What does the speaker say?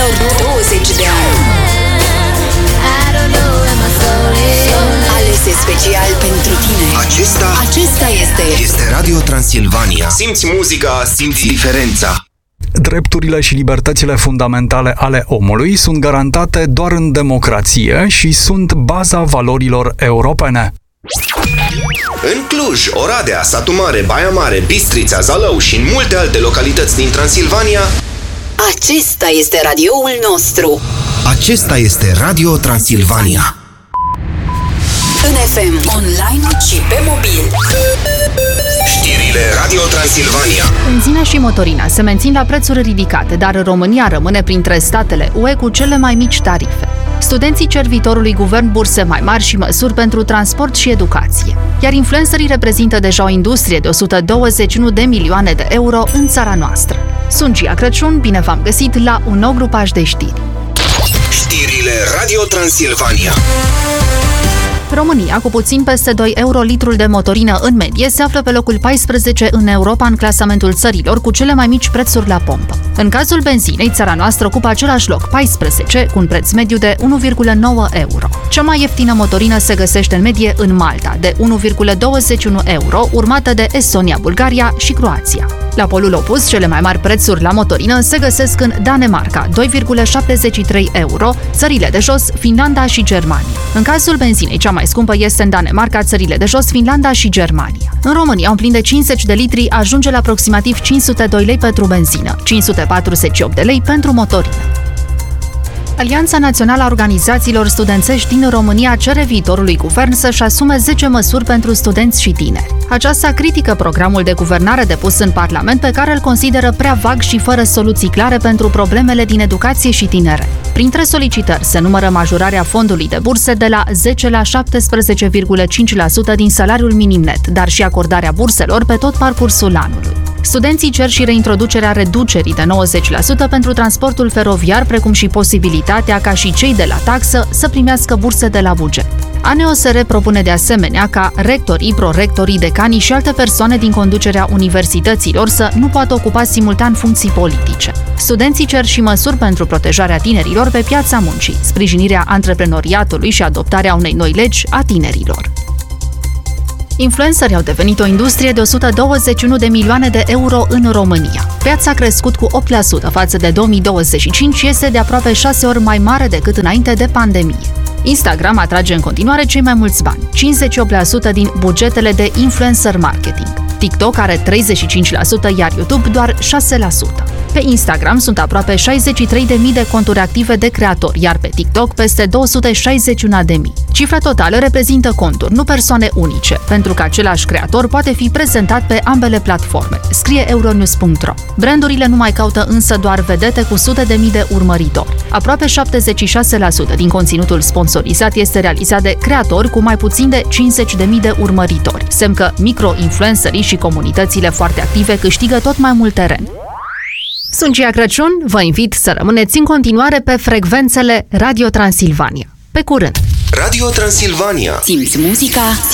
ultimilor 20 de ani. Alese special pentru tine. Acesta este Radio Transilvania. Simți muzica, simți diferența. Drepturile și libertățile fundamentale ale omului sunt garantate doar în democrație și sunt baza valorilor europene. În Cluj, Oradea, Satu Mare, Baia Mare, Bistrița, Zalău și în multe alte localități din Transilvania, acesta este radioul nostru. Acesta este Radio Transilvania. În FM, online și pe mobil. Știrile Radio Transilvania. Benzina și motorina se mențin la prețuri ridicate, dar România rămâne printre statele UE cu cele mai mici tarife. Studenții cer viitorului guvern burse mai mari și măsuri pentru transport și educație. Iar influencerii reprezintă deja o industrie de 121 de milioane de euro în țara noastră. Sunt Gia Crăciun, bine v-am găsit la un nou grupaj de știri. Știrile Radio Transilvania. România, cu puțin peste 2 euro litrul de motorină în medie, se află pe locul 14 în Europa în clasamentul țărilor cu cele mai mici prețuri la pompă. În cazul benzinei, țara noastră ocupă același loc, 14, cu un preț mediu de 1,9 euro. Cea mai ieftină motorină se găsește în medie în Malta, de 1,21 euro, urmată de Estonia, Bulgaria și Croația. La polul opus, cele mai mari prețuri la motorină se găsesc în Danemarca, 2,73 euro, țările de jos, Finlanda și Germania. În cazul benzinei, cea mai scumpă este în Danemarca, țările de jos, Finlanda și Germania. În România, un plin de 50 de litri ajunge la aproximativ 502 lei pentru benzină, 548 de lei pentru motorină. Alianța Națională a Organizațiilor Studențești din România cere viitorului guvern să-și asume 10 măsuri pentru studenți și tineri. Aceasta critică programul de guvernare depus în Parlament, pe care îl consideră prea vag și fără soluții clare pentru problemele din educație și tinere. Printre solicitări se numără majorarea fondului de burse de la 10 la 17,5% din salariul minim net, dar și acordarea burselor pe tot parcursul anului. Studenții cer și reintroducerea reducerii de 90% pentru transportul feroviar, precum și posibilitatea ca și cei de la taxă să primească burse de la buget. ANEOSR propune de asemenea ca rectorii, prorectorii, decanii și alte persoane din conducerea universităților să nu poată ocupa simultan funcții politice. Studenții cer și măsuri pentru protejarea tinerilor pe piața muncii, sprijinirea antreprenoriatului și adoptarea unei noi legi a tinerilor. Influencerii au devenit o industrie de 121 de milioane de euro în România. Piața a crescut cu 8% față de 2025 și este de aproape 6 ori mai mare decât înainte de pandemie. Instagram atrage în continuare cei mai mulți bani, 58% din bugetele de influencer marketing. TikTok are 35%, iar YouTube doar 6%. Pe Instagram sunt aproape 63.000 de conturi active de creatori, iar pe TikTok peste 261.000. Cifra totală reprezintă conturi, nu persoane unice, pentru că același creator poate fi prezentat pe ambele platforme, scrie Euronews.ro. Brandurile nu mai caută însă doar vedete cu sute de mii de urmăritori. Aproape 76% din conținutul sponsorizat este realizat de creatori cu mai puțin de 50.000 de urmăritori, semn că micro-influencerii și comunitățile foarte active câștigă tot mai mult teren. Sunt Gia Crăciun, vă invit să rămâneți în continuare pe frecvențele Radio Transilvania. Pe curând! Radio Transilvania. Simți muzica,